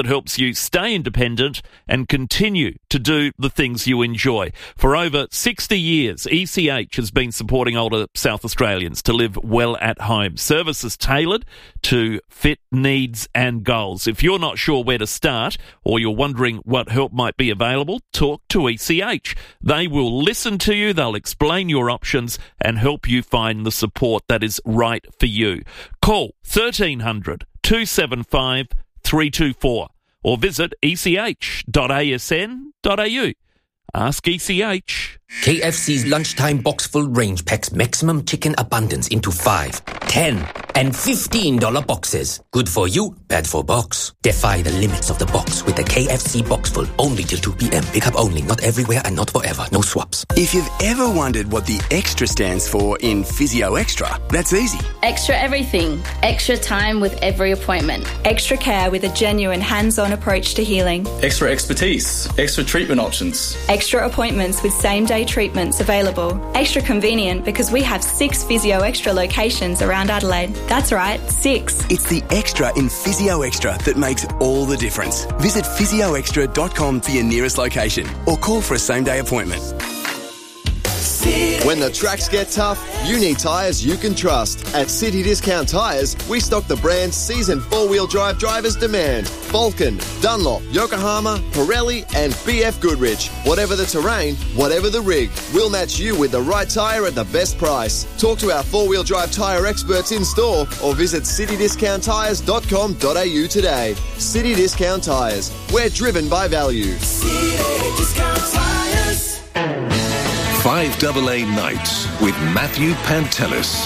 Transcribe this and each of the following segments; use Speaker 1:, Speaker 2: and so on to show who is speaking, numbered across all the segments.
Speaker 1: that helps you stay independent and continue to do the things you enjoy. For over 60 years, ECH has been supporting older South Australians to live well at home. Services tailored to fit needs and goals. If you're not sure where to start or you're wondering what help might be available, talk to ECH. They will listen to you, they'll explain your options and help you find the support that is right for you. Call 1300 275 324 or visit ech.asn.au. Ask ECH.
Speaker 2: KFC's lunchtime box full range packs maximum chicken abundance into 5, 10 and $15 boxes. Good for you, bad for box. Defy the limits of the box with the KFC box full only till 2 p.m. Pick up only, not everywhere and not forever. No swaps.
Speaker 3: If you've ever wondered what the extra stands for in Physio Extra, that's easy.
Speaker 4: Extra everything. Extra time with every appointment.
Speaker 5: Extra care with a genuine hands-on approach to healing.
Speaker 6: Extra expertise. Extra treatment options.
Speaker 5: Extra appointments with same-day treatments available. Extra convenient because we have 6 Physio Extra locations around Adelaide. That's right, 6.
Speaker 3: It's the extra in Physio Extra that makes all the difference. Visit physioextra.com for your nearest location or call for a same-day appointment.
Speaker 7: When the tracks get tough, you need tyres you can trust. At City Discount Tyres, we stock the brands seasoned four-wheel drive drivers demand. Vulcan, Dunlop, Yokohama, Pirelli and BF Goodrich. Whatever the terrain, whatever the rig, we'll match you with the right tyre at the best price. Talk to our four-wheel drive tyre experts in store or visit citydiscounttyres.com.au today. City Discount Tyres. We're driven by value.
Speaker 8: City Discount Tyres.
Speaker 9: 5AA Nights with Matthew Pantelis.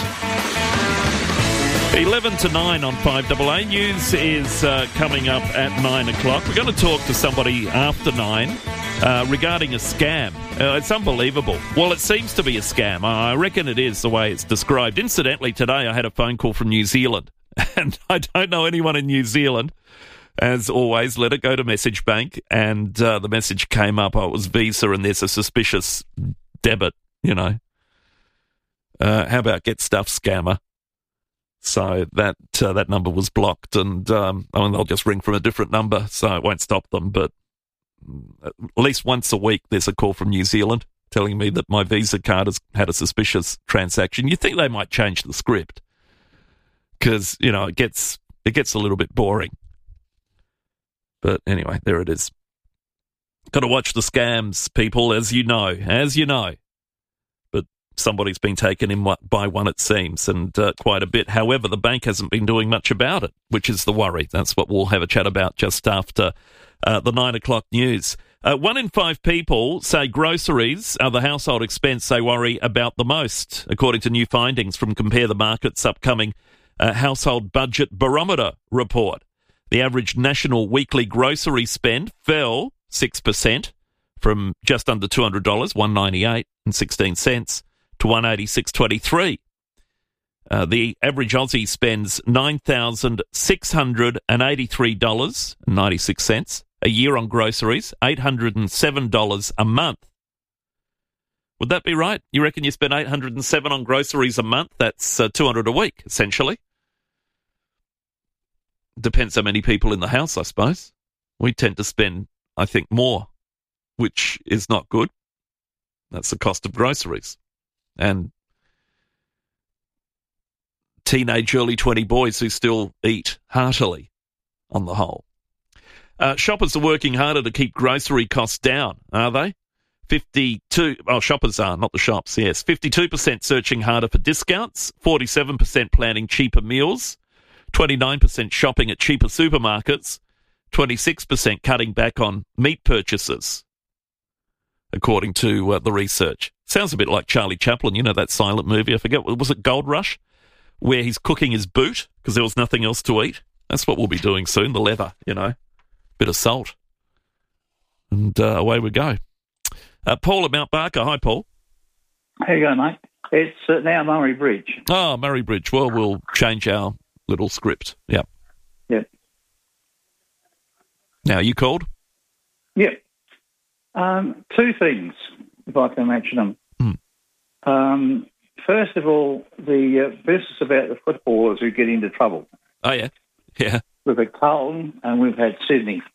Speaker 1: 11 to 9 on 5AA. News is coming up at 9 o'clock. We're going to talk to somebody after 9 regarding a scam. It's unbelievable. Well, it seems to be a scam. I reckon it is the way it's described. Incidentally, today I had a phone call from New Zealand, and I don't know anyone in New Zealand. As always, let it go to Message Bank, and the message came up. Oh, it was Visa, and there's a suspicious debit, you know. How about get stuff scammer? So that number was blocked, and they'll just ring from a different number, so it won't stop them. But at least once a week, there's a call from New Zealand telling me that my Visa card has had a suspicious transaction. You think they might change the script because you know it gets a little bit boring. But anyway, there it is. Got to watch the scams, people, as you know. But somebody's been taken in by one, it seems, and quite a bit. However, the bank hasn't been doing much about it, which is the worry. That's what we'll have a chat about just after the 9 o'clock news. 1 in 5 people say groceries are the household expense they worry about the most, according to new findings from Compare the Market's upcoming Household Budget Barometer report. The average national weekly grocery spend fell 6% from just under $200, $198.16, to $186.23. The average Aussie spends $9,683.96 a year on groceries, $807 a month. Would that be right? You reckon you spend $807 on groceries a month? That's $200 a week, essentially. Depends how many people in the house, I suppose. We tend to spend, I think, more, which is not good. That's the cost of groceries. And teenage, early 20 boys who still eat heartily on the whole. Shoppers are working harder to keep grocery costs down, are they? Shoppers are, not the shops, yes. 52% searching harder for discounts, 47% planning cheaper meals, 29% shopping at cheaper supermarkets, 26% cutting back on meat purchases, according to the research. Sounds a bit like Charlie Chaplin, you know, that silent movie. I forget, was it Gold Rush? Where he's cooking his boot because there was nothing else to eat. That's what we'll be doing soon, the leather, you know. Bit of salt. And away we go. Paul at Mount Barker. Hi, Paul.
Speaker 10: How you going, mate? It's now Murray Bridge.
Speaker 1: Oh, Murray Bridge. Well, we'll change our little script. Yep.
Speaker 10: Yep.
Speaker 1: Now, you called?
Speaker 10: Yep. 2 things, if I can mention them. First of all, the business about the footballers who get into trouble.
Speaker 1: Oh, yeah. Yeah.
Speaker 10: We've had Carlton and we've had Sydney.